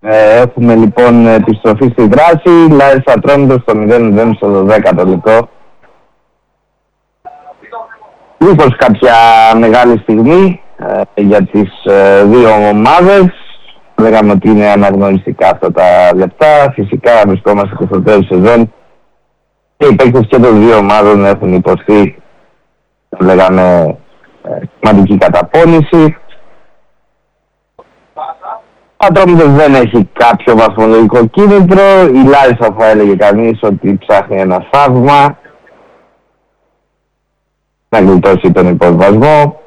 Έχουμε λοιπόν επιστροφή στη δράση. Λάρισα Ατρόμητος στο 0-0 στο 12ο λεπτό. Μήπως κάποια μεγάλη στιγμή για τις δύο ομάδες. Λέγαμε ότι είναι αναγνωριστικά αυτά τα λεπτά. Φυσικά βρισκόμαστε και στο τέλος σεζόν και οι παίκτες και των δύο ομάδων έχουν υποστεί, λέγαμε, σημαντική καταπώνηση. Ο Ατρόμητος δεν έχει κάποιο βαθμολογικό κίνητρο. Η Λάρισα θα έλεγε κανείς ότι ψάχνει ένα θαύμα να γλιτώσει τον υποβασμό.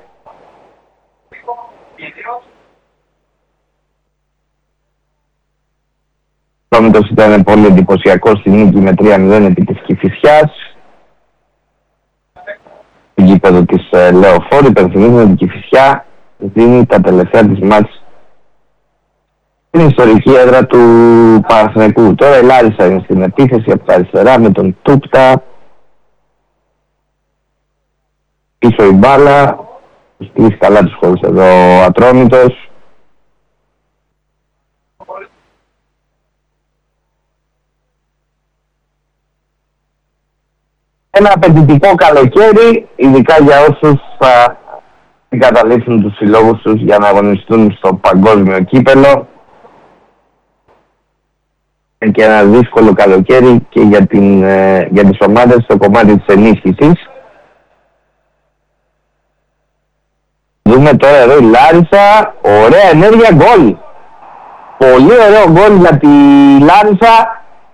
Ο Ατρόμητος ήταν πολύ εντυπωσιακό στη νίκη με 3-0 επί της Κηφισιάς. Το γήπεδο της Λεωφόρου. Υπενθυμίζουμε ότι η Κηφισιά δίνει τα τελευταία της μάτς στην ιστορική έδρα του Παναθηναϊκού. Τώρα η Λάρισα είναι στην επίθεση από τα αριστερά με τον Τούπτα. Πίσω η μπάλα. Στείλει καλά τους χώρους εδώ ο Ατρόμητος. Ένα απαιτητικό καλοκαίρι, ειδικά για όσους θα εγκαταλείψουν τους συλλόγους τους για να αγωνιστούν στο παγκόσμιο κύπελο. Και ένα δύσκολο καλοκαίρι και για τις ομάδες στο κομμάτι της ενίσχυσης. Δούμε τώρα εδώ η Λάρισα, ωραία ενέργεια, γκολ. Πολύ ωραίο γκολ για τη Λάρισα.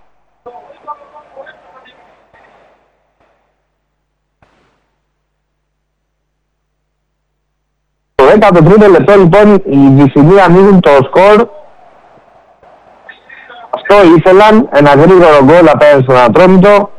Το 13ο λεπτό λοιπόν οι Βυσσινοί ανοίγουν το σκορ. Αυτό ήθελαν, ένα γρήγορο γκολ απέναντι στον Ατρόμητο.